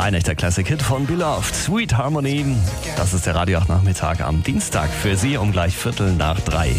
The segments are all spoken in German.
Ein echter Classic-Hit von Beloved, Sweet Harmony. Das ist der Radio 8 Nachmittag am Dienstag für Sie um gleich 2:45.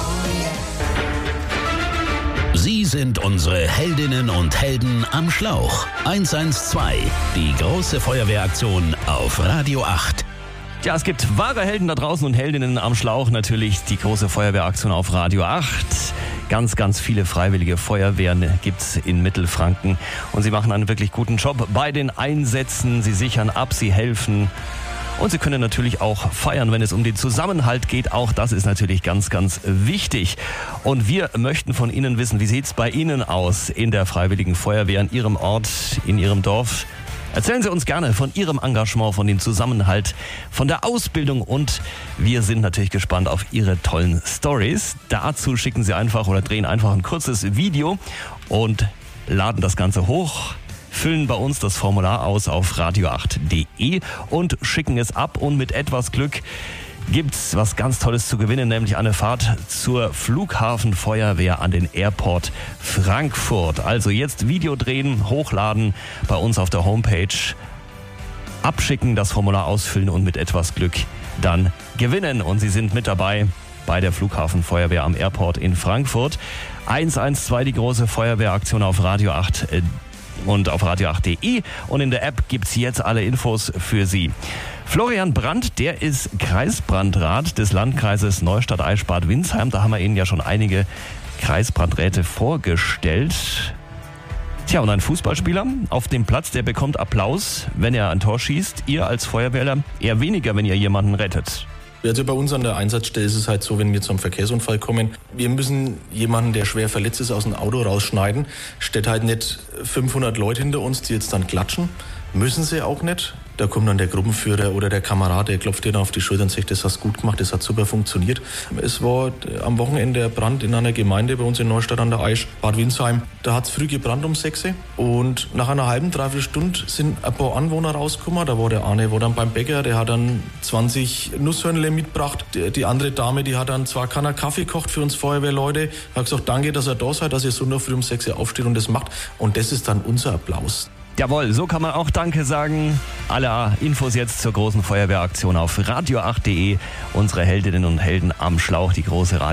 Sie sind unsere Heldinnen und Helden am Schlauch. 112, die große Feuerwehraktion auf Radio 8. Ja, es gibt wahre Helden da draußen und Heldinnen am Schlauch. Natürlich die große Feuerwehraktion auf Radio 8. Ganz, ganz viele freiwillige Feuerwehren gibt's in Mittelfranken. Und sie machen einen wirklich guten Job bei den Einsätzen. Sie sichern ab, sie helfen. Und sie können natürlich auch feiern, wenn es um den Zusammenhalt geht. Auch das ist natürlich ganz, ganz wichtig. Und wir möchten von Ihnen wissen, wie sieht's bei Ihnen aus in der Freiwilligen Feuerwehr, in Ihrem Ort, in Ihrem Dorf? Erzählen Sie uns gerne von Ihrem Engagement, von dem Zusammenhalt, von der Ausbildung und wir sind natürlich gespannt auf Ihre tollen Stories. Dazu schicken Sie einfach oder drehen einfach ein kurzes Video und laden das Ganze hoch, füllen bei uns das Formular aus auf radio8.de und schicken es ab und mit etwas Glück gibt's was ganz Tolles zu gewinnen, nämlich eine Fahrt zur Flughafenfeuerwehr an den Airport Frankfurt. Also jetzt Video drehen, hochladen bei uns auf der Homepage, abschicken, das Formular ausfüllen und mit etwas Glück dann gewinnen. Und Sie sind mit dabei bei der Flughafenfeuerwehr am Airport in Frankfurt. 112, die große Feuerwehraktion auf Radio 8 und auf radio8.de und in der App gibt's jetzt alle Infos für Sie. Florian Brandt, der ist Kreisbrandrat des Landkreises Neustadt-Eichsbad-Windsheim. Da haben wir Ihnen ja schon einige Kreisbrandräte vorgestellt. Tja, und ein Fußballspieler auf dem Platz, der bekommt Applaus, wenn er ein Tor schießt. Ihr als Feuerwehrler eher weniger, wenn ihr jemanden rettet. Also bei uns an der Einsatzstelle ist es halt so, wenn wir zum Verkehrsunfall kommen, wir müssen jemanden, der schwer verletzt ist, aus dem Auto rausschneiden. Steht halt nicht 500 Leute hinter uns, die jetzt dann klatschen. Müssen sie auch nicht. Da kommt dann der Gruppenführer oder der Kamerad, der klopft dir dann auf die Schulter und sagt, das hast du gut gemacht, das hat super funktioniert. Es war am Wochenende der Brand in einer Gemeinde bei uns in Neustadt an der Aisch, Bad Windsheim. Da hat es früh gebrannt um 6 Uhr und nach einer halben, dreiviertel Stunde sind ein paar Anwohner rausgekommen. Da war der eine, war dann beim Bäcker, der hat dann 20 Nusshörnle mitgebracht. Die andere Dame, die hat dann 2 Kanner Kaffee gekocht für uns Feuerwehrleute. Hat gesagt, danke, dass ihr da seid, dass ihr so noch früh um 6 Uhr aufsteht und das macht. Und das ist dann unser Applaus. Jawohl, so kann man auch Danke sagen. Alle Infos jetzt zur großen Feuerwehraktion auf radio8.de. Unsere Heldinnen und Helden am Schlauch, die große